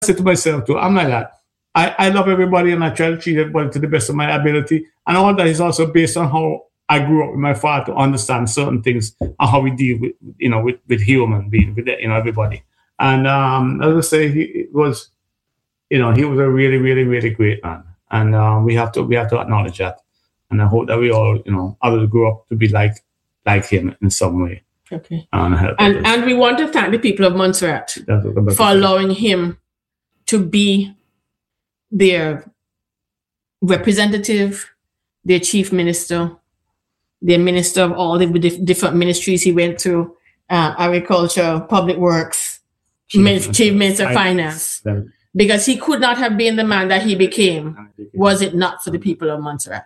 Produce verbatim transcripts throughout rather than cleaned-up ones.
say to myself too, I'm like that. I, I love everybody and I try to treat everybody to the best of my ability. And all that is also based on how I grew up with my father to understand certain things and how we deal with, you know, with, with human beings, with, you know, everybody. And um, as I say, he was, you know, he was a really, really, really great man. And um, we have to we have to acknowledge that. And I hope that we all, you know, others grow up to be like like him in some way. Okay. And and, and we want to thank the people of Montserrat for allowing him to be their representative, their chief minister, their minister of all the different ministries he went through, uh, agriculture, public works, chief, min- chief minister of finance. Because he could not have been the man that he became, was it not for the people of Montserrat.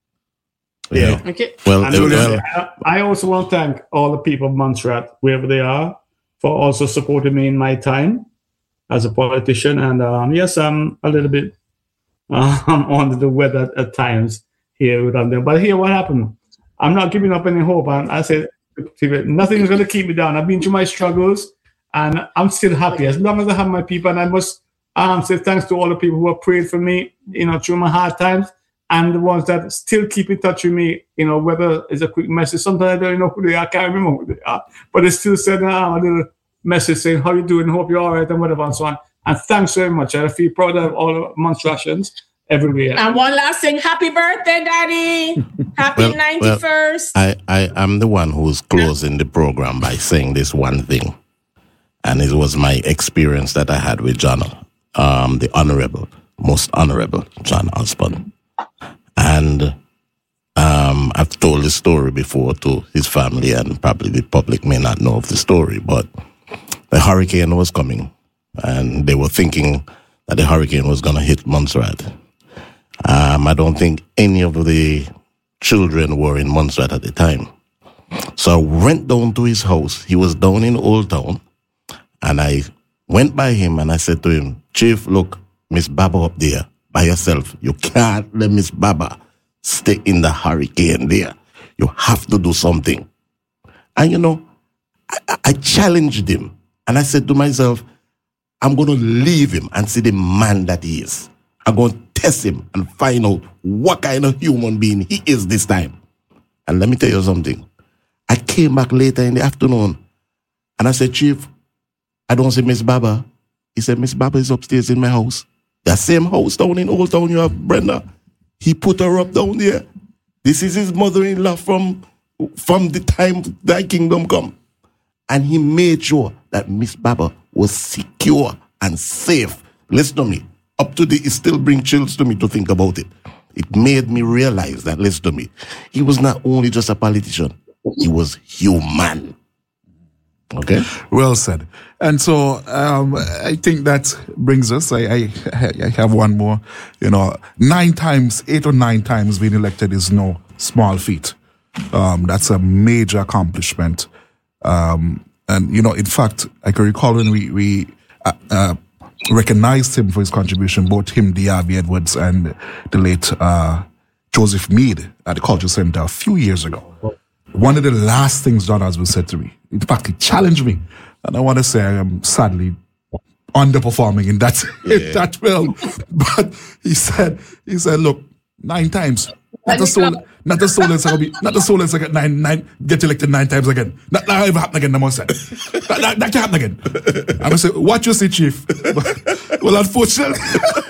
Yeah. Okay. Well, well I, I also want to thank all the people of Montserrat, wherever they are, for also supporting me in my time as a politician. And um, yes, I'm a little bit um, under the weather at, at times here with them. But here, what happened? I'm not giving up any hope. And I said, nothing is going to keep me down. I've been through my struggles, and I'm still happy as long as I have my people. And I must um, say thanks to all the people who have prayed for me, you know, through my hard times. And the ones that still keep in touch with me, you know, whether it's a quick message. Sometimes I don't even know who they are, I can't remember who they are. But they still send uh, a little message saying, how you doing? Hope you're all right, and whatever, and so on. And thanks very much. I feel proud of all of Montserratians everywhere. And one last thing, happy birthday, Daddy. Happy well, ninety-first. Well, I, I, I'm the one who's closing the program by saying this one thing. And it was my experience that I had with John, um, the Honorable, most Honorable John Osborne. And um, I've told the story before to his family, and probably the public may not know of the story, but the hurricane was coming, and they were thinking that the hurricane was going to hit Montserrat. Um, I don't think any of the children were in Montserrat at the time. So I went down to his house. He was down in Old Town, and I went by him and I said to him, Chief, look, Miss Baba up there. By yourself. You can't let Miss Baba stay in the hurricane there. You have to do something. And you know, I, I challenged him. And I said to myself, I'm going to leave him and see the man that he is. I'm going to test him and find out what kind of human being he is this time. And let me tell you something. I came back later in the afternoon and I said, Chief, I don't see Miss Baba. He said, Miss Baba is upstairs in my house. That same house down in Old Town you have, Brenda. He put her up down there. This is his mother-in-law from, from the time thy kingdom come. And he made sure that Miss Baba was secure and safe. Listen to me. Up to the, it still brings chills to me to think about it. It made me realize that, listen to me, he was not only just a politician, he was human. Okay. Well said. And so um, I think that brings us, I, I I have one more, you know, nine times, eight or nine times being elected is no small feat. Um, that's a major accomplishment. Um, and, you know, in fact, I can recall when we, we uh, uh, recognized him for his contribution, both him, D R V Edwards, and the late uh, Joseph Meade at the Culture Center a few years ago. One of the last things John Osborne said to me, in fact, he challenged me. And I want to say I am sadly underperforming in that, yeah. in that realm. But he said, he said, look, nine times. Not a soul, not a soul that's gonna be, not a soul that's get nine, nine, get elected nine times again. Not, not ever happen again, I said. That, that, that can't happen again. I'm gonna say, what you say, Chief? Well, unfortunately,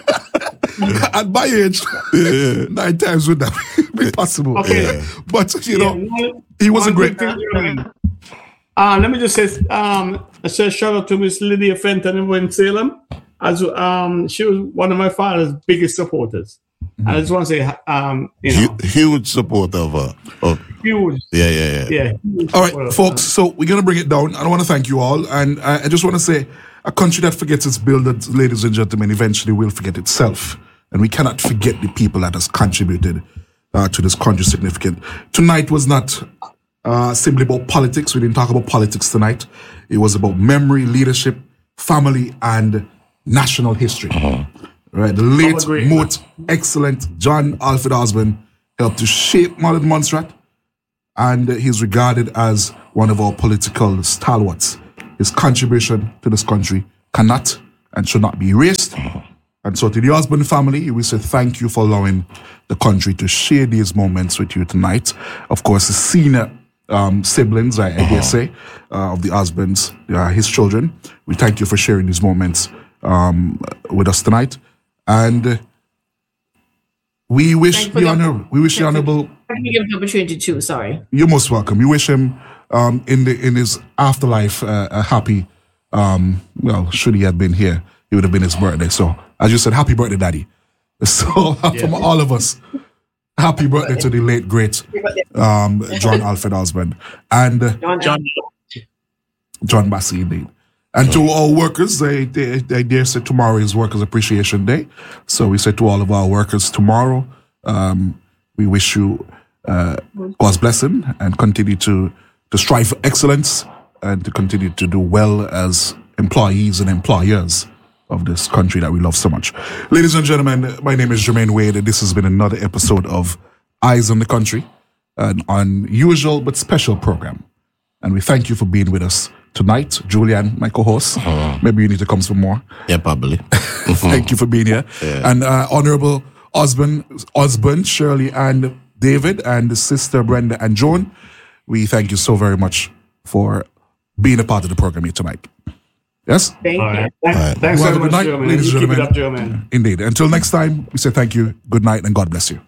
at my age, yeah. nine times would not be possible. Okay. But, you know, yeah. he was a great. Uh, let me just say, um, I say shout out to Miss Lydia Fenton in Salem. As um, she was one of my father's biggest supporters. Mm-hmm. I just want to say, um, you know, huge, huge supporter of her. Of, huge. Yeah, yeah, yeah. yeah all right, folks. So we're gonna bring it down. I want to thank you all, and I, I just want to say, a country that forgets its builders, ladies and gentlemen, eventually will forget itself, and we cannot forget the people that has contributed uh, to this country significant. Tonight was not uh, simply about politics. We didn't talk about politics tonight. It was about memory, leadership, family, and national history. Uh-huh. Right, the late, most excellent John Alfred Osborne helped to shape modern Montserrat, and he's regarded as one of our political stalwarts. His contribution to this country cannot and should not be erased. And so to the Osborne family, we say thank you for allowing the country to share these moments with you tonight. Of course, the senior um, siblings, I, I dare say, uh, of the Osbornes, uh, his children, we thank you for sharing these moments um, with us tonight. And we wish the honor, we wish the honorable. Let me give the opportunity too. Sorry. You're most welcome. We wish him um, in the in his afterlife uh, a happy. Um, well, should he have been here, it would have been his birthday. So, as you said, happy birthday, Daddy. So, yeah. From all of us, happy birthday to the late great um, John Alfred Osborne and uh, John John, John Bassey, indeed. And to all workers, they, they, they dare say tomorrow is Workers' Appreciation Day. So we say to all of our workers tomorrow, um, we wish you uh, God's blessing and continue to, to strive for excellence and to continue to do well as employees and employers of this country that we love so much. Ladies and gentlemen, my name is Jermaine Wade, and this has been another episode of Eyes on the Country, an unusual but special program. And we thank you for being with us tonight. Julian, my co-host, uh, maybe you need to come some more. Yeah, probably. Thank you for being here. Yeah. And uh, Honorable Osborne, Osborne, Shirley, and David, and Sister Brenda and Joan, we thank you so very much for being a part of the program here tonight. Yes? Thank All you. right. Thanks, right. thanks well, very good much, night, German. ladies and Keep gentlemen. it up, German. Indeed. Until next time, we say thank you, good night, and God bless you.